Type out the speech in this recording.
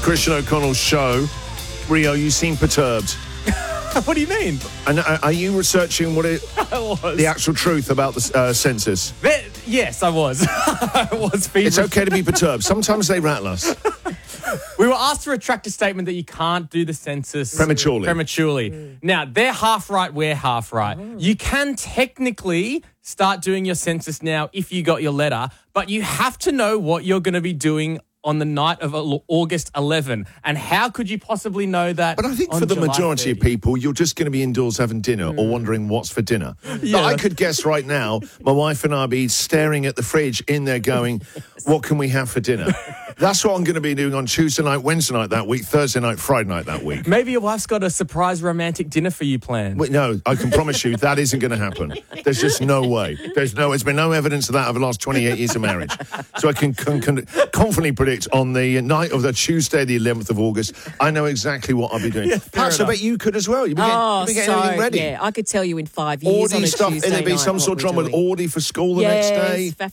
Christian O'Connell's show. Rio, you seem perturbed. What do you mean? And are you researching the actual truth about the census? Yes, I was. I was feverish. It's okay to be perturbed. Sometimes they rattle us. We were asked to retract a statement that you can't do the census prematurely. Now, they're half right, we're half right. You can technically start doing your census now if you got your letter, but you have to know what you're going to be doing on the night of August 11. And how could you possibly know that? But I think for the majority of people, you're just going to be indoors having dinner or wondering what's for dinner. Yeah. But I could guess right now, my wife and I be staring at the fridge in there going, what can we have for dinner? That's what I'm going to be doing on Tuesday night, Wednesday night that week, Thursday night, Friday night that week. Maybe your wife's got a surprise romantic dinner for you planned. Wait, no, I can promise you that isn't going to happen. There's just no way. There's been no evidence of that over the last 28 years of marriage. So I can confidently predict on the night of the Tuesday, the 11th of August, I know exactly what I'll be doing. Perhaps I bet you could as well. You'd be getting everything ready. Yeah, I could tell you in 5 years Audie on a stuff, Tuesday there'd be night some sort of what drama we're with doing. Audie for school the next day.